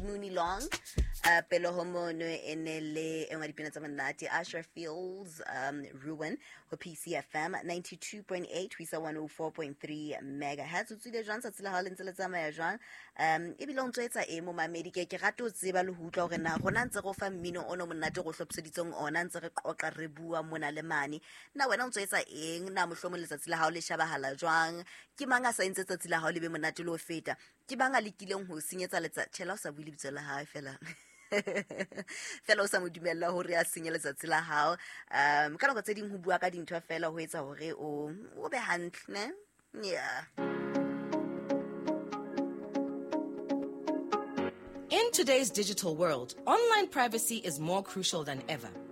Mooney Long, pelo homono enele engadipina tsa monate Asher Fields, Ruin ho PCFM 92.8 wisa 104.3 megahertz. Utsile jwang sa tsela ha le ntse le tsamaya jwang e bile o ntsetsa e mo mamedi ke rata o tseba le ho utlwa hore na gona ntse go fa mmino ono monate go hlopseditsong ona ntse re qoqa re bua mona le mane na wena o ntsetsa eng na mohlomo letsatsi la hao le shabahala jwang ke manga sa ntse tsatsi la hao le be monate le ho feta ke banga le kileng ho senyetsa letsatsi la o sa bue le bitso la hae fela fela o sa mo dumella hore a senye letsatsi la hao ka nako tse ding ho bua ka dintho fela ho etsa hore o be hantle ne yeah. In today's digital world, online privacy is more crucial than ever.